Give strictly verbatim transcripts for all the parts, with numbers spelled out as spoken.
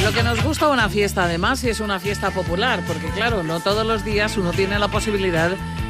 Lo que nos gusta una fiesta, además, y es una fiesta popular, porque claro, no todos los días uno tiene la posibilidad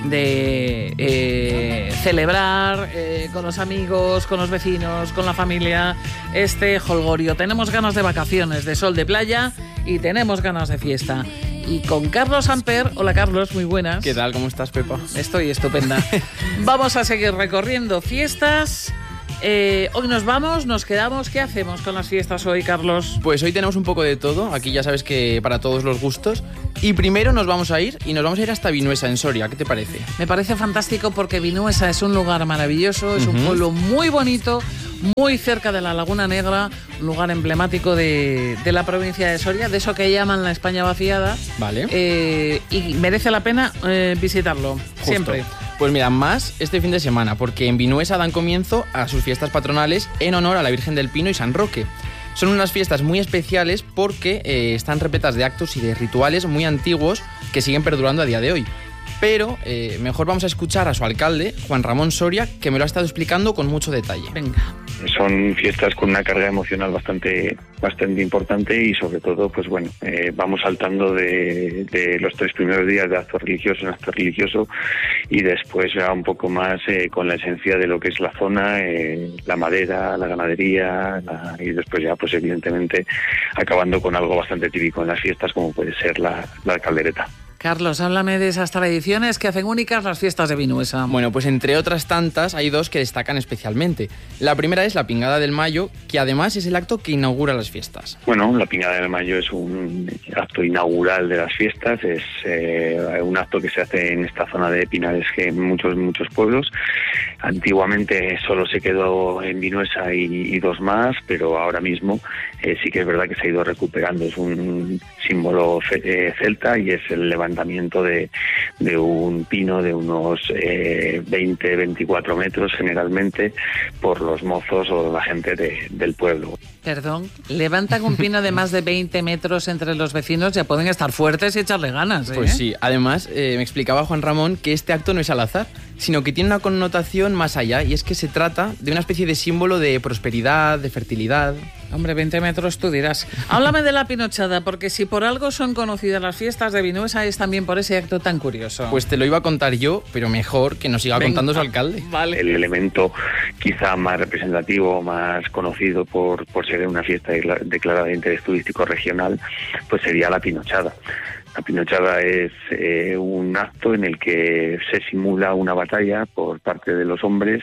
de eh, celebrar eh, con los amigos, con los vecinos, con la familia, este jolgorio. Tenemos ganas de vacaciones, de sol, de playa, y tenemos ganas de fiesta. Y con Carlos Amper. Hola Carlos, muy buenas. ¿Qué tal? ¿Cómo estás, Pepa? Estoy estupenda. Vamos a seguir recorriendo fiestas. Eh, hoy nos vamos, nos quedamos. ¿Qué hacemos con las fiestas hoy, Carlos? Pues hoy tenemos un poco de todo. Aquí ya sabes que para todos los gustos. Y primero nos vamos a ir y nos vamos a ir hasta Vinuesa, en Soria. ¿Qué te parece? Me parece fantástico porque Vinuesa es un lugar maravilloso, es uh-huh. un pueblo muy bonito, muy cerca de la Laguna Negra, un lugar emblemático de, de la provincia de Soria, de eso que llaman la España vaciada. Vale. Eh, y merece la pena eh, visitarlo, Justo. siempre. Pues mira, más este fin de semana, porque en Vinuesa dan comienzo a sus fiestas patronales en honor a la Virgen del Pino y San Roque. Son unas fiestas muy especiales porque eh, están repletas de actos y de rituales muy antiguos que siguen perdurando a día de hoy. Pero eh, mejor vamos a escuchar a su alcalde, Juan Ramón Soria, que me lo ha estado explicando con mucho detalle. Venga. Son fiestas con una carga emocional bastante bastante importante y sobre todo, pues bueno, eh, vamos saltando de, de los tres primeros días de acto religioso en acto religioso y después ya un poco más eh, con la esencia de lo que es la zona, eh, la madera, la ganadería la, y después ya pues evidentemente acabando con algo bastante típico en las fiestas como puede ser la, la caldereta. Carlos, háblame de esas tradiciones que hacen únicas las fiestas de Vinuesa. Bueno, pues entre otras tantas hay dos que destacan especialmente. La primera es la Pingada del Mayo, que además es el acto que inaugura las fiestas. Bueno, la Pingada del Mayo es un acto inaugural de las fiestas, es eh, un acto que se hace en esta zona de Pinares, que en muchos, muchos pueblos. Antiguamente solo se quedó en Vinuesa y, y dos más, pero ahora mismo eh, sí que es verdad que se ha ido recuperando. Es un símbolo fe, eh, celta y es el levantamiento de, de un pino de unos eh, veinte, veinticuatro metros generalmente por los mozos o la gente de, del pueblo. Perdón, levantan un pino de más de veinte metros entre los vecinos, ya pueden estar fuertes y echarle ganas, ¿eh? Pues sí, además eh, me explicaba Juan Ramón que este acto no es al azar, sino que tiene una connotación más allá, y es que se trata de una especie de símbolo de prosperidad, de fertilidad. Hombre, veinte metros tú dirás. Háblame de la pinochada, porque si por algo son conocidas las fiestas de Vinuesa es también por ese acto tan curioso. Pues te lo iba a contar yo, pero mejor que nos siga Venga. contando su alcalde. Vale. El elemento quizá más representativo, más conocido por, por ser una fiesta declarada de interés turístico regional, pues sería la pinochada. La pinochada es eh, un acto en el que se simula una batalla por parte de los hombres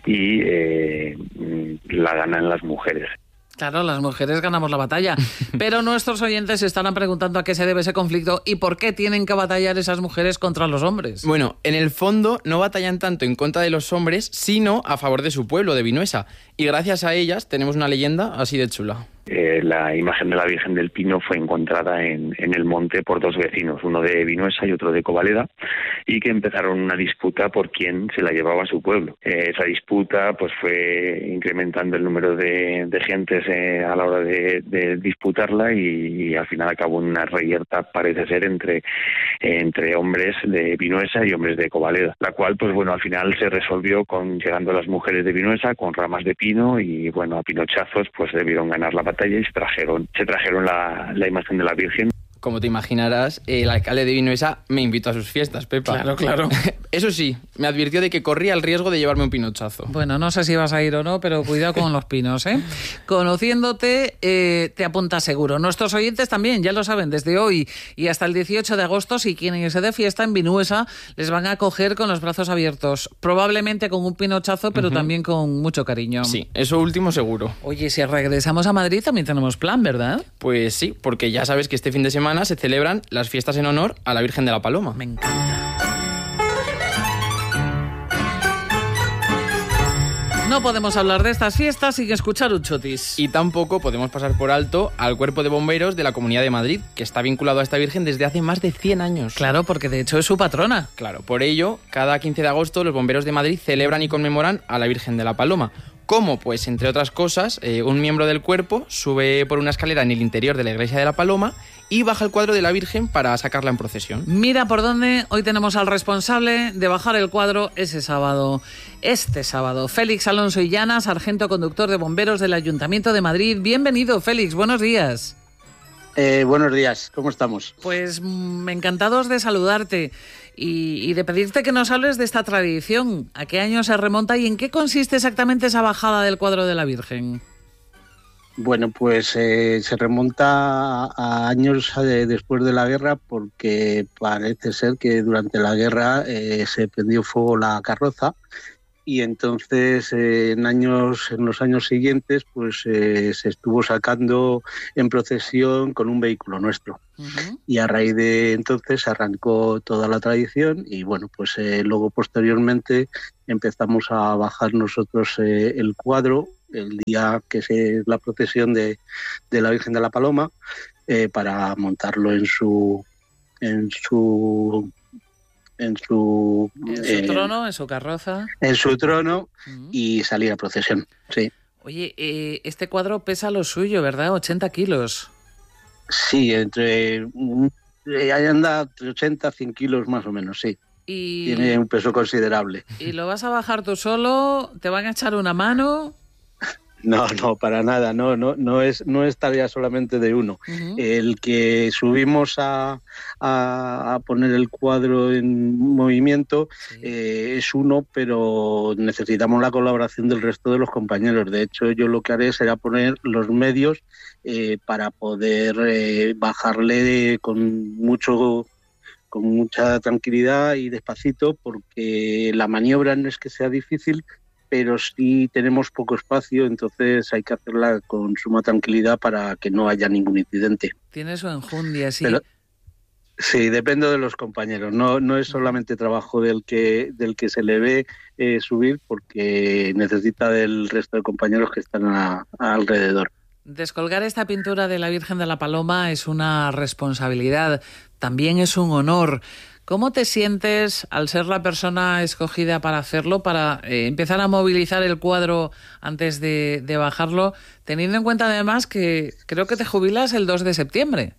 y eh, la ganan las mujeres. Claro, las mujeres ganamos la batalla, pero nuestros oyentes se estarán preguntando a qué se debe ese conflicto y por qué tienen que batallar esas mujeres contra los hombres. Bueno, en el fondo no batallan tanto en contra de los hombres, sino a favor de su pueblo, de Vinuesa, y gracias a ellas tenemos una leyenda así de chula. Eh, la imagen de la Virgen del Pino fue encontrada en, en el monte por dos vecinos, uno de Vinuesa y otro de Covaleda, y que empezaron una disputa por quién se la llevaba a su pueblo. Eh, esa disputa pues fue incrementando el número de, de gentes eh, a la hora de, de disputarla y, y al final acabó en una reyerta, parece ser, entre, eh, entre hombres de Vinuesa y hombres de Covaleda, la cual pues bueno al final se resolvió con llegando las mujeres de Vinuesa con ramas de pino y bueno a pinochazos pues debieron ganar la batalla y se trajeron, se trajeron la, la imagen de la Virgen. Como te imaginarás, el alcalde de Vinuesa me invitó a sus fiestas, Pepa. Claro, claro. Eso sí, me advirtió de que corría el riesgo de llevarme un pinochazo. Bueno, no sé si vas a ir o no, pero cuidado con los pinos, ¿eh? Conociéndote, eh, te apuntas seguro. Nuestros oyentes también, ya lo saben, desde hoy y hasta el dieciocho de agosto, si quieren irse de fiesta en Vinuesa, les van a acoger con los brazos abiertos. Probablemente con un pinochazo, pero uh-huh. también con mucho cariño. Sí, eso último seguro. Oye, si regresamos a Madrid también tenemos plan, ¿verdad? Pues sí, porque ya sabes que este fin de semana se celebran las fiestas en honor a la Virgen de la Paloma. Me encanta. No podemos hablar de estas fiestas sin escuchar un chotis. Y tampoco podemos pasar por alto al Cuerpo de Bomberos de la Comunidad de Madrid, que está vinculado a esta Virgen desde hace más de cien años. Claro, porque de hecho es su patrona. Claro, por ello, cada quince de agosto los bomberos de Madrid celebran y conmemoran a la Virgen de la Paloma. ¿Cómo? Pues, entre otras cosas, eh, un miembro del cuerpo sube por una escalera en el interior de la iglesia de la Paloma y baja el cuadro de la Virgen para sacarla en procesión. Mira por dónde hoy tenemos al responsable de bajar el cuadro ese sábado. Este sábado, Félix Alonso Illana, sargento conductor de bomberos del Ayuntamiento de Madrid. Bienvenido, Félix, buenos días. Eh, buenos días, ¿cómo estamos? Pues mm, encantados de saludarte y, y de pedirte que nos hables de esta tradición. ¿A qué año se remonta y en qué consiste exactamente esa bajada del cuadro de la Virgen? Bueno, pues eh, se remonta a años eh, después de la guerra, porque parece ser que durante la guerra eh, se prendió fuego la carroza y entonces eh, en años en los años siguientes pues eh, se estuvo sacando en procesión con un vehículo nuestro. Uh-huh. Y a raíz de entonces arrancó toda la tradición y bueno, pues eh, luego posteriormente empezamos a bajar nosotros eh, el cuadro el día que es la procesión de, de la Virgen de la Paloma, eh, para montarlo en su en su en su, ¿En su eh, trono, en su carroza? En su trono uh-huh. y salir a procesión, sí. Oye, eh, este cuadro pesa lo suyo, ¿verdad? ochenta kilos. Sí, entre ahí anda entre ochenta, cien kilos más o menos, sí. Y... tiene un peso considerable. ¿Y lo vas a bajar tú solo? ¿Te van a echar una mano? No, no, para nada, no, no, no es, no es tarea solamente de uno. Uh-huh. El que subimos a, a, a poner el cuadro en movimiento sí. eh, es uno, pero necesitamos la colaboración del resto de los compañeros. De hecho, yo lo que haré será poner los medios eh, para poder eh, bajarle con mucho con mucha tranquilidad y despacito, porque la maniobra no es que sea difícil, pero sí tenemos poco espacio, entonces hay que hacerla con suma tranquilidad para que no haya ningún incidente. Tiene su enjundia, sí. Pero, sí, depende de los compañeros, no, no es solamente trabajo del que, del que se le ve eh, subir, porque necesita del resto de compañeros que están a, a alrededor. Descolgar esta pintura de la Virgen de la Paloma es una responsabilidad, también es un honor. ¿Cómo te sientes al ser la persona escogida para hacerlo, para eh, empezar a movilizar el cuadro antes de, de bajarlo, teniendo en cuenta además que creo que te jubilas el dos de septiembre?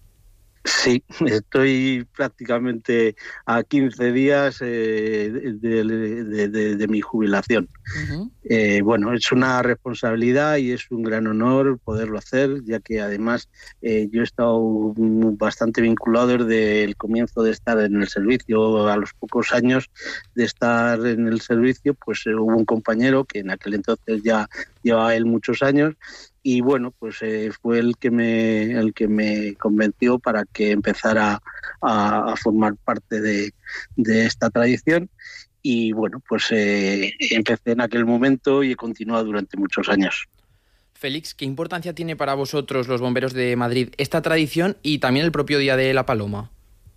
Sí, estoy prácticamente a quince días eh, de, de, de, de mi jubilación. Uh-huh. Eh, bueno, es una responsabilidad y es un gran honor poderlo hacer, ya que además eh, yo he estado bastante vinculado desde el comienzo de estar en el servicio. A los pocos años de estar en el servicio, pues eh, hubo un compañero que en aquel entonces ya llevaba él muchos años. Y bueno, pues eh, fue el que me el que me convenció para que empezara a, a formar parte de, de esta tradición. Y bueno, pues eh, empecé en aquel momento y he continuado durante muchos años. Félix, ¿qué importancia tiene para vosotros, los bomberos de Madrid, esta tradición y también el propio Día de la Paloma?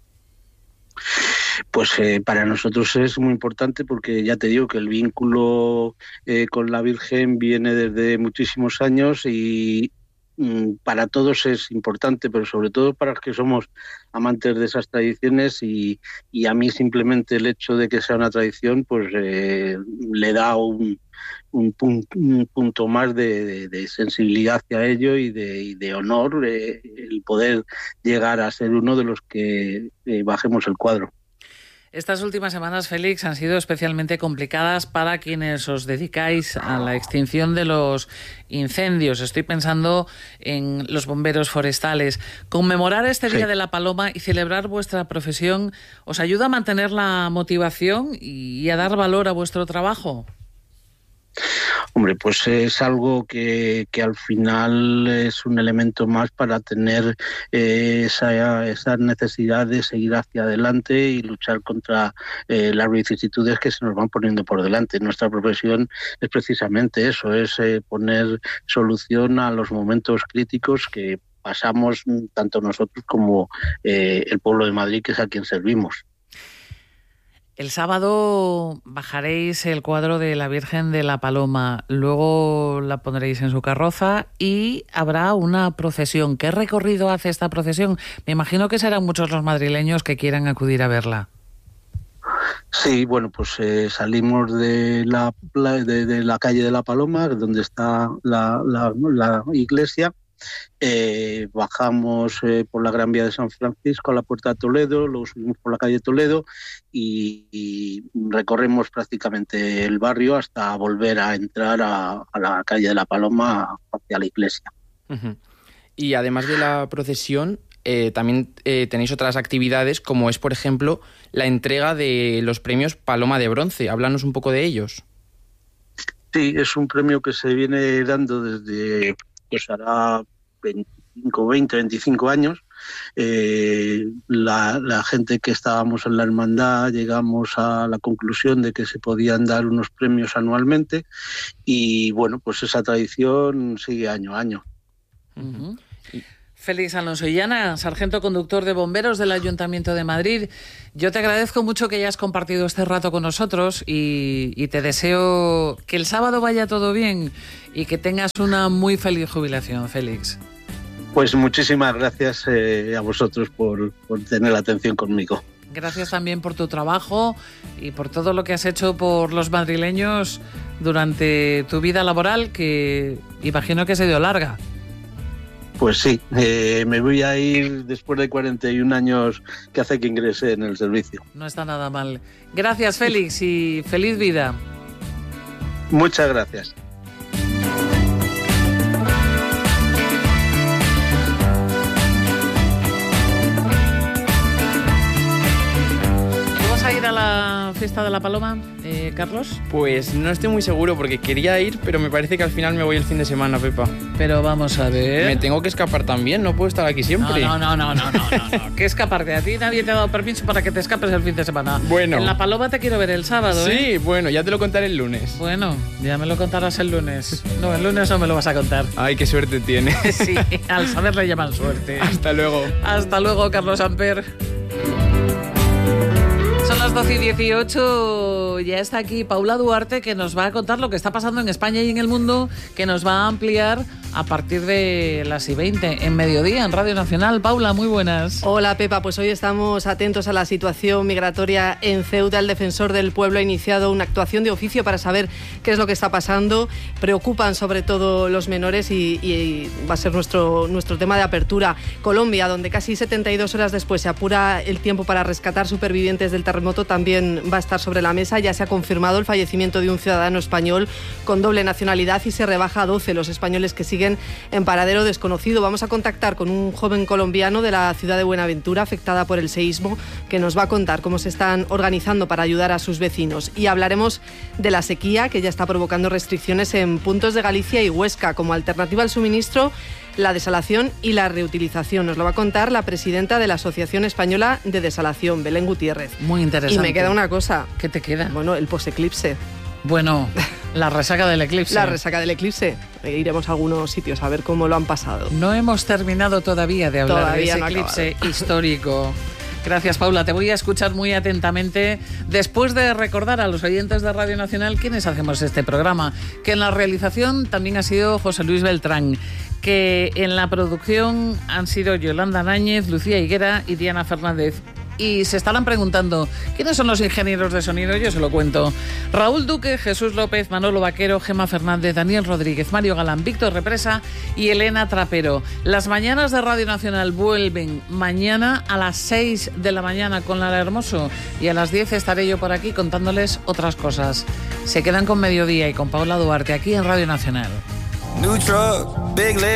Pues eh, para nosotros es muy importante, porque ya te digo que el vínculo eh, con la Virgen viene desde muchísimos años y mm, para todos es importante, pero sobre todo para los que somos amantes de esas tradiciones, y, y a mí simplemente el hecho de que sea una tradición pues eh, le da un, un, punto, un punto más de, de, de sensibilidad hacia ello y de, y de honor, eh, el poder llegar a ser uno de los que eh, bajemos el cuadro. Estas últimas semanas, Félix, han sido especialmente complicadas para quienes os dedicáis a la extinción de los incendios. Estoy pensando en los bomberos forestales. Conmemorar este Día sí. de la Paloma y celebrar vuestra profesión os ayuda a mantener la motivación y a dar valor a vuestro trabajo. Hombre, pues es algo que, que al final es un elemento más para tener eh, esa, esa necesidad de seguir hacia adelante y luchar contra eh, las vicisitudes que se nos van poniendo por delante. Nuestra profesión es precisamente eso, es eh, poner solución a los momentos críticos que pasamos tanto nosotros como eh, el pueblo de Madrid, que es a quien servimos. El sábado bajaréis el cuadro de la Virgen de la Paloma, luego la pondréis en su carroza y habrá una procesión. ¿Qué recorrido hace esta procesión? Me imagino que serán muchos los madrileños que quieran acudir a verla. Sí, bueno, pues eh, salimos de la, de, de la calle de la Paloma, donde está la, la, la iglesia. Eh, bajamos eh, por la Gran Vía de San Francisco a la Puerta de Toledo, luego subimos por la calle Toledo y, y recorremos prácticamente el barrio hasta volver a entrar a, a la calle de la Paloma hacia la iglesia. Uh-huh. Y además de la procesión, eh, también eh, tenéis otras actividades, como es, por ejemplo, la entrega de los premios Paloma de Bronce. Háblanos un poco de ellos. Sí, es un premio que se viene dando desde, pues hará veinticinco, veinte, veinticinco años. Eh, la, la gente que estábamos en la hermandad llegamos a la conclusión de que se podían dar unos premios anualmente y bueno, pues esa tradición sigue año a año. Uh-huh. Félix Alonso Illana, sargento conductor de bomberos del Ayuntamiento de Madrid. Yo te agradezco mucho que hayas compartido este rato con nosotros y, y te deseo que el sábado vaya todo bien y que tengas una muy feliz jubilación, Félix. Pues muchísimas gracias eh, a vosotros por, por tener la atención conmigo. Gracias también por tu trabajo y por todo lo que has hecho por los madrileños durante tu vida laboral, que imagino que se dio larga. Pues sí, eh, me voy a ir después de cuarenta y un años que hace que ingresé en el servicio. No está nada mal. Gracias, Félix, y feliz vida. Muchas gracias. ¿Vas a ir a la fiesta de la Paloma, eh, Carlos? Pues no estoy muy seguro porque quería ir, pero me parece que al final me voy el fin de semana, Pepa. Pero vamos a ver... Me tengo que escapar también, no puedo estar aquí siempre. No, no, no, no, no, no, no. ¿Qué escaparte? A ti nadie te ha dado permiso para que te escapes el fin de semana. Bueno. En la Paloma te quiero ver el sábado, Sí, ¿eh? bueno, ya te lo contaré el lunes. Bueno, ya me lo contarás el lunes. No, el lunes no me lo vas a contar. Ay, qué suerte tienes. Sí, al saber le llaman suerte. Hasta luego. Hasta luego, Carlos Amper. Son las doce y dieciocho, ya está aquí Paula Duarte, que nos va a contar lo que está pasando en España y en el mundo, que nos va a ampliar a partir de las y veinte en Mediodía, en Radio Nacional. Paula, muy buenas. Hola, Pepa, pues hoy estamos atentos a la situación migratoria en Ceuta. El defensor del pueblo ha iniciado una actuación de oficio para saber qué es lo que está pasando. Preocupan sobre todo los menores y, y va a ser nuestro, nuestro tema de apertura. Colombia, donde casi setenta y dos horas después se apura el tiempo para rescatar supervivientes del terremoto, también va a estar sobre la mesa. Ya se ha confirmado el fallecimiento de un ciudadano español con doble nacionalidad y se rebaja a doce los españoles que siguen en paradero desconocido. Vamos a contactar con un joven colombiano de la ciudad de Buenaventura, afectada por el seísmo, que nos va a contar cómo se están organizando para ayudar a sus vecinos. Y hablaremos de la sequía, que ya está provocando restricciones en puntos de Galicia y Huesca. Como alternativa al suministro, la desalación y la reutilización. Nos lo va a contar la presidenta de la Asociación Española de Desalación, Belén Gutiérrez. Muy interesante. Y me queda una cosa. ¿Qué te queda? Bueno, el post-eclipse. Bueno, la resaca del eclipse. La resaca del eclipse. Iremos a algunos sitios a ver cómo lo han pasado. No hemos terminado todavía de hablar Todavía de ese no eclipse histórico. Gracias, Paula. Te voy a escuchar muy atentamente después de recordar a los oyentes de Radio Nacional quiénes hacemos este programa, que en la realización también ha sido José Luis Beltrán, que en la producción han sido Yolanda Náñez, Lucía Higuera y Diana Fernández. Y se estarán preguntando, ¿quiénes son los ingenieros de sonido? Yo se lo cuento. Raúl Duque, Jesús López, Manolo Vaquero, Gemma Fernández, Daniel Rodríguez, Mario Galán, Víctor Represa y Elena Trapero. Las mañanas de Radio Nacional vuelven mañana a las seis de la mañana con Lara Hermoso y a las diez estaré yo por aquí contándoles otras cosas. Se quedan con Mediodía y con Paula Duarte aquí en Radio Nacional. New truck, big